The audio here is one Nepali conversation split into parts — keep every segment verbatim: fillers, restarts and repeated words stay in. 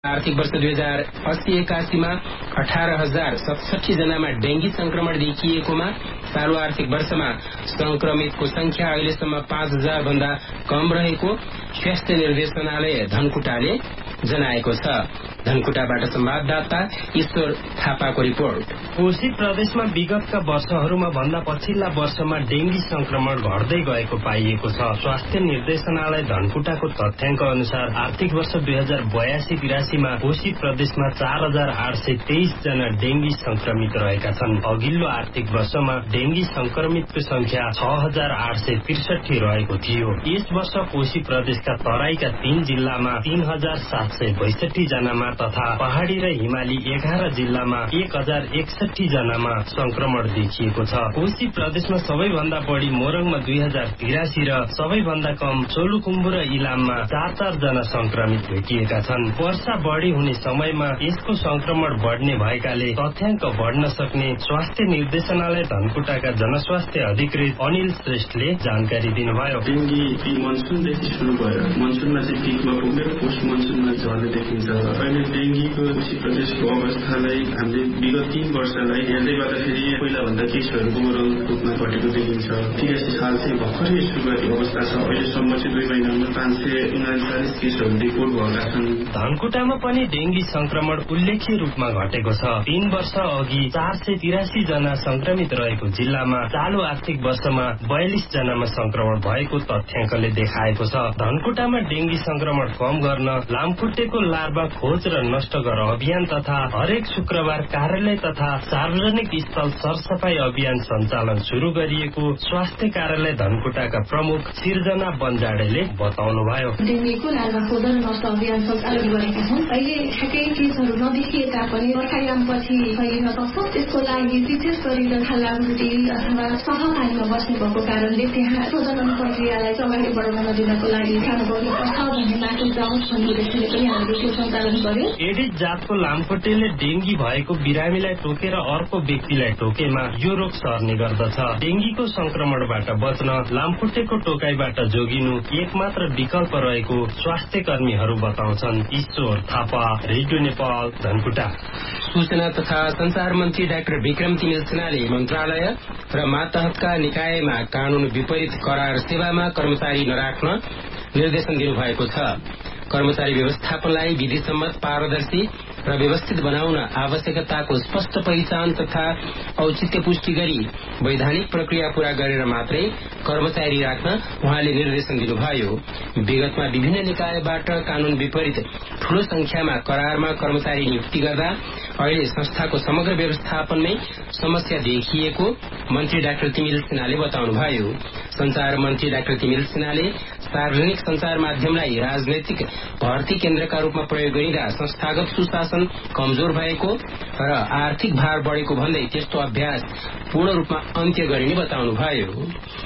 आर्थिक वर्ष दुई हजार अस्सी एकासीमा अठारह हजार सतसठी जनामा डेंगी संक्रमण देखिएकोमा चालू आर्थिक वर्षमा संक्रमितको संख्या अहिलेसम्म पाँच हजार भन्दा कम रहेको स्वास्थ्य निर्देशनालय धनकुटाले जनाएको छ। धनकुटाबाट संवाददाता ईश्वर थापाको रिपोर्ट। कोशी प्रदेशमा विगतका वर्षहरूमा भन्दा पछिल्ला वर्षमा डेंगी संक्रमण घट्दै गएको पाइएको छ। स्वास्थ्य निर्देशनालय धनकुटाको तथ्याङ्क अनुसार आर्थिक वर्ष दुई हजार बयासी तिरासीमा कोशी प्रदेशमा चार हजार आठ सय तेइस जना डेंगी संक्रमित रहेका छन्। अघिल्लो आर्थिक वर्षमा डेंगी संक्रमितको संख्या छ हजार आठ सय त्रिसठी रहेको थियो। यस वर्ष कोशी प्रदेशका तराईका तीन जिल्लामा तीन हजार सात सय बैसठी जनामा तथा पहाड़ी र हिमाली एघार जिल्लामा एक हजार एकसठी जनामा संक्रमण देखिएको छ। कोशी प्रदेशमा सबैभन्दा बढ़ी मोरङमा दुई हजार तिरासी र सबैभन्दा कम सोलुखुम्बु र इलाममा चार चार जना संक्रमित भेटिएका छन्। वर्षा बढ़ी हुने समयमा यसको संक्रमण बढ़ने भएकाले तथ्याङ्क बढ़न सक्ने स्वास्थ्य निर्देशनालय धनकुटाका जनस्वास्थ्य अधिकृत अनिल श्रेष्ठले जानकारी दिनुभयो। डेंगी मनसुनदेखि शुरू भयो, मनसुनमा चाहिँ पिकमा पुगेर पोस्ट मनसुनमा झर्ने देखिन्छ। अहिले डेंगीको कोशी प्रदेशको अवस्थालाई हामीले विगत तीन वर्षलाई हेर्दै गर्दाखेरि पहिलाभन्दा केसहरू मोरङ रूपमा घटेको देखिन्छ। तिरासी साल चाहिँ भर्खरै सुरुवाती अवस्था छ। अहिलेसम्म चाहिँ दुई महिनामा पाँच सय उनाचालिस केसहरू रिपोर्ट भएका छन्। धनकुटामा पनि डेंगी संक्रमण उल्लेख्य रूपमा घटेको छ। तीन वर्ष अघि चार सय तिरासी जना संक्रमित रहेको जिल्लामा चालू आर्थिक वर्षमा बयालिस जनामा संक्रमण भएको तथ्याङ्कले देखाएको छ। धनकुटामा डेंगी संक्रमण कम गर्न लामखुट्टेको लार्वा खोज र नष्ट गर अभियान तथा हरेक शुक्रबार कार्यालय तथा सार्वजनिक स्थल सरसफाई अभियान सञ्चालन शुरू गरिएको स्वास्थ्य कार्यालय धनकुटाका प्रमुख सिर्जना बन्जाडेले बताउनुभयो। डेंगीको लार्वा खोज र नष्ट अभियान सञ्चालन गरेका छौँ। अहिले ठ्याक्कै केसहरू नदेखिए तापनि बर्खायामपछि फैलिन सक्छ। त्यसको लागि विशेष गरी लामखुट्टे अथवा सहपानीमा बस्ने भएको कारणले त्यहाँ प्रजनन प्रक्रियालाई अगाडि बढाउन नदिनको लागि काम गर्नुपर्छ भन्ने माथि जाओस् भन्ने उद्देश्यले पनि हामीले त्यो सञ्चालन गर्यौं। एडिस जातको लामखुट्टेले डेंगी भएको बिरामीलाई टोकेर अर्को व्यक्तिलाई टोकेमा यो रोग सर्ने गर्दछ। डेंगीको संक्रमणबाट बच्न लामखुट्टेको टोकाइबाट जोगिनु एकमात्र विकल्प रहेको स्वास्थ्य कर्मीहरू बताउँछन्। ईश्वर थापा, रेडियो नेपाल, धनकुटा। सूचना तथा संचार मन्त्री डाक्टर विक्रम तिमिल सिन्हाले मन्त्रालय र मातहतका निकायमा कानून विपरीत करार सेवामा कर्मचारी नराख्न निर्देशन दिनुभएको छ। कर्मचारी व्यवस्थापनलाई विधिसम्मत, पारदर्शी र व्यवस्थित बनाउन आवश्यकताको स्पष्ट पहिचान तथा औचित्य पुष्टि गरी वैधानिक प्रक्रिया पूरा गरेर मात्रै कर्मचारी राख्न उहाँले निर्देशन दिनुभयो। विगतमा विभिन्न निकायबाट कानून विपरीत ठूलो संख्यामा करारमा कर्मचारी नियुक्ति गर्दा अहिले संस्थाको समग्र व्यवस्थापनमै समस्या देखिएको मन्त्री डाक्टर तिमिल सिन्हाले बताउनुभयो। संचार मन्त्री डाक्टर तिमिल सिन्हाले सार्वजनिक संचार माध्यमलाई राजनैतिक भर्ती केन्द्रका रूपमा प्रयोग गरिँदा संस्थागत सुशासन कमजोर भएको र आर्थिक भार बढ़ेको भन्दै त्यस्तो अभ्यास पूर्ण रूपमा अन्त्य गरिने बताउनुभयो।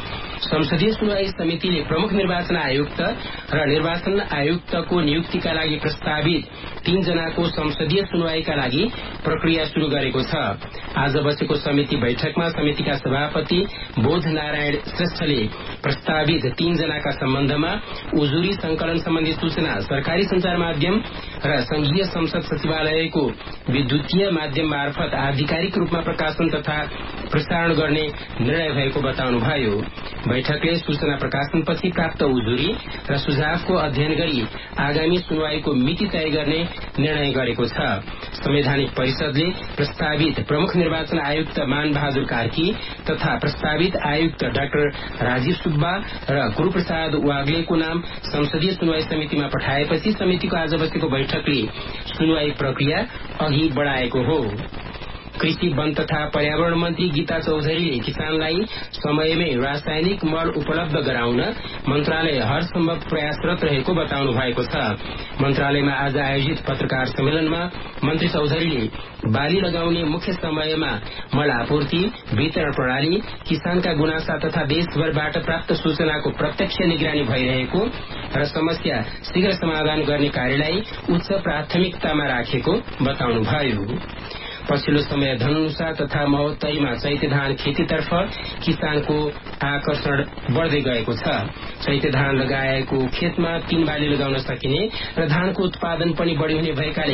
संसदीय सुनवाई समितिले प्रमुख निर्वाचन आयुक्त र निर्वाचन आयुक्तको नियुक्तिका लागि प्रस्तावित तीन जनाको संसदीय सुनवाईका लागि प्रक्रिया शुरू गरेको छ। आज बसेको समिति बैठकमा समितिका सभापति बोध नारायण श्रेष्ठले प्रस्तावित तीन जनाका सम्बन्धमा उजुरी संकलन सम्बन्धी सूचना सरकारी संचार माध्यम र संघीय संसद सचिवालयको विद्युतीय माध्यम मार्फत आधिकारिक रूपमा प्रकाशन तथा प्रसारण गर्ने निर्णय भएको बताउनुभयो। बैठकले सूचना प्रकाशनपछि प्राप्त उजुरी र सुझावको अध्ययन गरी आगामी सुनवाईको मिति तय गर्ने निर्णय गरेको छ। संवैधानिक परिषदले प्रस्तावित प्रमुख निर्वाचन आयुक्त मान बहादुर कार्की तथा प्रस्तावित आयुक्त डाक्टर राजीव सुब्बा र गुरूप्रसाद वाग्लेको नाम संसदीय सुनवाई समितिमा पठाएपछि समितिको आज बसेको बैठकले सुनवाई प्रक्रिया अघि बढ़ाएको हो। कृषि, वन तथा पर्यावरण मन्त्री गीता चौधरीले किसानलाई समयमै रासायनिक मल उपलब्ध गराउन मन्त्रालय हरसम्भव प्रयासरत रहेको बताउनु भएको छ। मन्त्रालयमा आज आयोजित पत्रकार सम्मेलनमा मन्त्री चौधरीले बाली लगाउने मुख्य समयमा मल आपूर्ति, वितरण प्रणाली, किसानका गुनासा तथा देशभरबाट प्राप्त सूचनाको प्रत्यक्ष निगरानी भइरहेको र समस्या शीघ्र समाधान गर्ने कार्यलाई उच्च प्राथमिकतामा राखेको बताउनुभयो। पछिल्लो समय धनुषा तथा महोत्तरीमा चैते धान खेतीतर्फ किसानको आकर्षण बढ्दै गएको छ। चैते धान लगाएको खेतमा तीन बाली लगाउन सकिने र धानको उत्पादन पनि बढ़ी हुने भएकाले